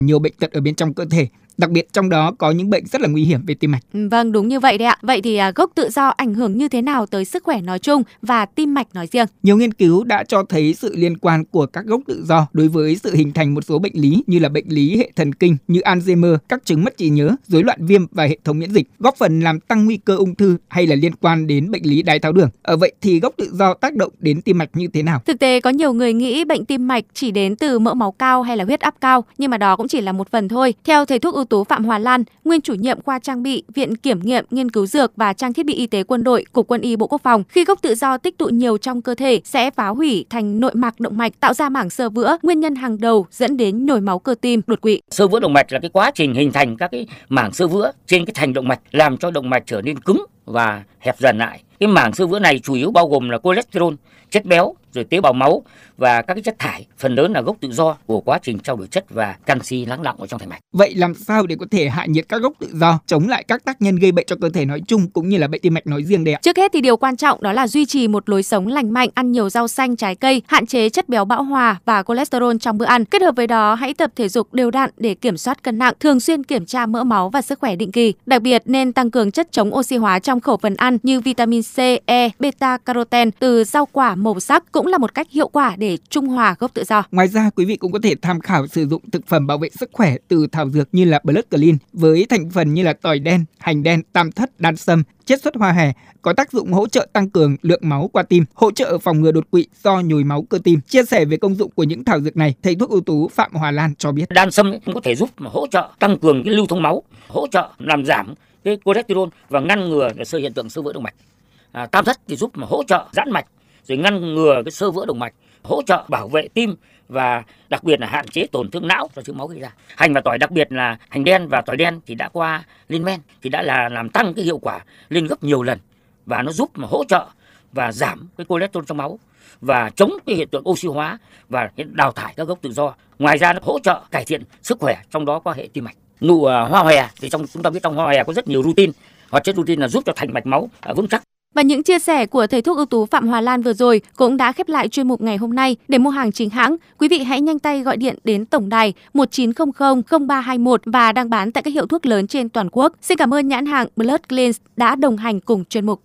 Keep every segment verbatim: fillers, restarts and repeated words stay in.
nhiều bệnh tật ở bên trong cơ thể. Đặc biệt trong đó có những bệnh rất là nguy hiểm về tim mạch. Vâng, đúng như vậy đấy ạ. Vậy thì à, gốc tự do ảnh hưởng như thế nào tới sức khỏe nói chung và tim mạch nói riêng? Nhiều nghiên cứu đã cho thấy sự liên quan của các gốc tự do đối với sự hình thành một số bệnh lý như là bệnh lý hệ thần kinh như Alzheimer, các chứng mất trí nhớ, rối loạn viêm và hệ thống miễn dịch, góp phần làm tăng nguy cơ ung thư hay là liên quan đến bệnh lý đái tháo đường. Ở vậy thì gốc tự do tác động đến tim mạch như thế nào? Thực tế có nhiều người nghĩ bệnh tim mạch chỉ đến từ mỡ máu cao hay là huyết áp cao, nhưng mà đó cũng chỉ là một phần thôi. Theo thầy thuốc ưu tú Phạm Hòa Lan, nguyên chủ nhiệm khoa trang bị, Viện Kiểm nghiệm, Nghiên cứu dược và trang thiết bị y tế quân đội, Cục Quân y Bộ Quốc phòng, khi gốc tự do tích tụ nhiều trong cơ thể sẽ phá hủy thành nội mạc động mạch, tạo ra mảng xơ vữa, nguyên nhân hàng đầu dẫn đến nhồi máu cơ tim, đột quỵ. Xơ vữa động mạch là cái quá trình hình thành các cái mảng xơ vữa trên cái thành động mạch, làm cho động mạch trở nên cứng và hẹp dần lại. Cái mảng xơ vữa này chủ yếu bao gồm là cholesterol, chất béo, rồi tế bào máu và các cái chất thải, phần lớn là gốc tự do của quá trình trao đổi chất và canxi lắng đọng ở trong thành mạch. Vậy làm sao để có thể hạ nhiệt các gốc tự do, chống lại các tác nhân gây bệnh cho cơ thể nói chung cũng như là bệnh tim mạch nói riêng đây ạ? Trước hết thì điều quan trọng đó là duy trì một lối sống lành mạnh, ăn nhiều rau xanh, trái cây, hạn chế chất béo bão hòa và cholesterol trong bữa ăn. Kết hợp với đó, hãy tập thể dục đều đặn để kiểm soát cân nặng, thường xuyên kiểm tra mỡ máu và sức khỏe định kỳ. Đặc biệt nên tăng cường chất chống oxy hóa trong khẩu phần ăn như vitamin C, E, beta caroten từ rau quả màu sắc cũng là một cách hiệu quả để trung hòa gốc tự do. Ngoài ra, quý vị cũng có thể tham khảo sử dụng thực phẩm bảo vệ sức khỏe từ thảo dược như là Blood Clean với thành phần như là tỏi đen, hành đen, tam thất, đan sâm, chiết xuất hoa hè, có tác dụng hỗ trợ tăng cường lượng máu qua tim, hỗ trợ phòng ngừa đột quỵ do nhồi máu cơ tim. Chia sẻ về công dụng của những thảo dược này, thầy thuốc ưu tú Phạm Hòa Lan cho biết. Đan sâm cũng có thể giúp hỗ trợ tăng cường cái lưu thông máu, hỗ trợ làm giảm cái cholesterol và ngăn ngừa sơ hiện tượng xơ vữa động mạch. À, tam thất thì giúp mà hỗ trợ giãn mạch, rồi ngăn ngừa cái xơ vữa động mạch, hỗ trợ bảo vệ tim và đặc biệt là hạn chế tổn thương não do chứa máu gây ra. Hành và tỏi, đặc biệt là hành đen và tỏi đen thì đã qua lên men thì đã là làm tăng cái hiệu quả lên gấp nhiều lần, và nó giúp mà hỗ trợ và giảm cái cholesterol trong máu và chống cái hiện tượng oxy hóa và đào thải các gốc tự do. Ngoài ra nó hỗ trợ cải thiện sức khỏe, trong đó có hệ tim mạch. Nụ uh, hoa hòe thì trong chúng ta biết trong hoa hòe có rất nhiều rutin, hoạt chất rutin là giúp cho thành mạch máu uh, vững chắc. Và những chia sẻ của thầy thuốc ưu tú Phạm Hòa Lan vừa rồi cũng đã khép lại chuyên mục ngày hôm nay. Để mua hàng chính hãng, quý vị hãy nhanh tay gọi điện đến tổng đài một chín không không không ba hai mốt và đang bán tại các hiệu thuốc lớn trên toàn quốc. Xin cảm ơn nhãn hàng Blood Clean đã đồng hành cùng chuyên mục.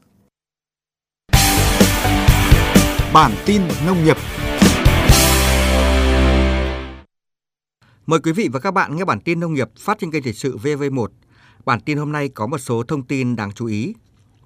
Bản tin nông nghiệp. Mời quý vị và các bạn nghe bản tin nông nghiệp phát trên kênh thời sự vê vê một. Bản tin hôm nay có một số thông tin đáng chú ý.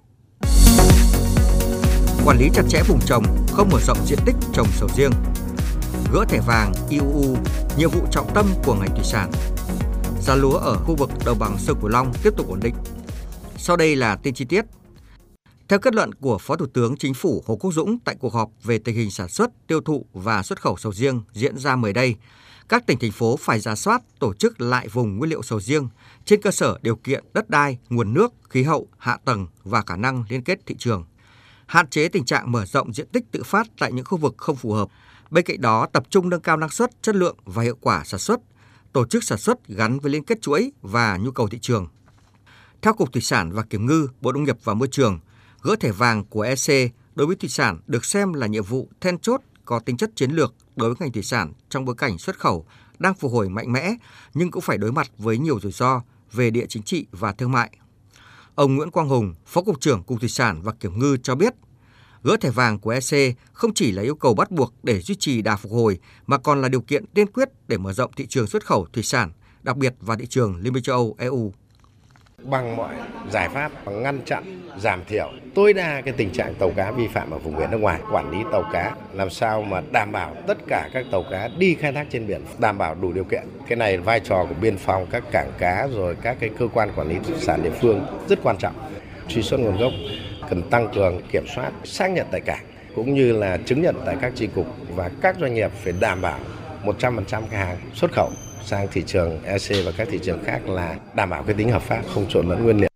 Quản lý chặt chẽ vùng trồng, không mở rộng diện tích trồng sầu riêng. Gỡ thẻ vàng i u u, nhiệm vụ trọng tâm của ngành thủy sản. Giá lúa ở khu vực đồng bằng sông Cửu Long tiếp tục ổn định. Sau đây là tin chi tiết. Theo kết luận của Phó Thủ tướng Chính phủ Hồ Quốc Dũng tại cuộc họp về tình hình sản xuất, tiêu thụ và xuất khẩu sầu riêng diễn ra mới đây, các tỉnh thành phố phải rà soát, tổ chức lại vùng nguyên liệu sầu riêng trên cơ sở điều kiện đất đai, nguồn nước, khí hậu, hạ tầng và khả năng liên kết thị trường. Hạn chế tình trạng mở rộng diện tích tự phát tại những khu vực không phù hợp. Bên cạnh đó, tập trung nâng cao năng suất, chất lượng và hiệu quả sản xuất, tổ chức sản xuất gắn với liên kết chuỗi và nhu cầu thị trường. Theo Cục Thủy sản và Kiểm ngư, Bộ Nông nghiệp và Môi trường, gỡ thẻ vàng của e xê đối với thủy sản được xem là nhiệm vụ then chốt có tính chất chiến lược đối với ngành thủy sản trong bối cảnh xuất khẩu đang phục hồi mạnh mẽ nhưng cũng phải đối mặt với nhiều rủi ro về địa chính trị và thương mại. Ông Nguyễn Quang Hùng, Phó Cục trưởng Cục Thủy sản và Kiểm ngư cho biết, gỡ thẻ vàng của e xê không chỉ là yêu cầu bắt buộc để duy trì đà phục hồi mà còn là điều kiện tiên quyết để mở rộng thị trường xuất khẩu thủy sản, đặc biệt vào thị trường Liên minh châu Âu e u. Bằng mọi giải pháp ngăn chặn, giảm thiểu tối đa cái tình trạng tàu cá vi phạm ở vùng biển nước ngoài, quản lý tàu cá làm sao mà đảm bảo tất cả các tàu cá đi khai thác trên biển đảm bảo đủ điều kiện. Cái này vai trò của biên phòng, các cảng cá rồi các cái cơ quan quản lý thủy sản địa phương rất quan trọng. Truy xuất nguồn gốc cần tăng cường kiểm soát, xác nhận tại cảng cũng như là chứng nhận tại các chi cục, và các doanh nghiệp phải đảm bảo một trăm phần trăm cái hàng xuất khẩu sang thị trường e xê và các thị trường khác là đảm bảo cái tính hợp pháp, không trộn lẫn nguyên liệu.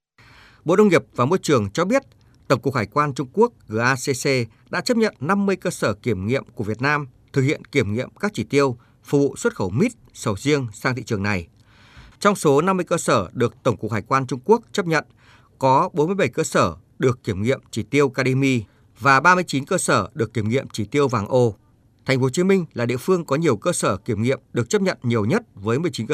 Bộ Nông nghiệp và Môi trường cho biết, Tổng cục Hải quan Trung Quốc giê a xê xê đã chấp nhận năm mươi cơ sở kiểm nghiệm của Việt Nam thực hiện kiểm nghiệm các chỉ tiêu phục vụ xuất khẩu mít, sầu riêng sang thị trường này. Trong số năm mươi cơ sở được Tổng cục Hải quan Trung Quốc chấp nhận, có bốn mươi bảy cơ sở được kiểm nghiệm chỉ tiêu cademy và ba mươi chín cơ sở được kiểm nghiệm chỉ tiêu vàng ô. Thành phố Hồ Chí Minh là địa phương có nhiều cơ sở kiểm nghiệm được chấp nhận nhiều nhất với mười chín cơ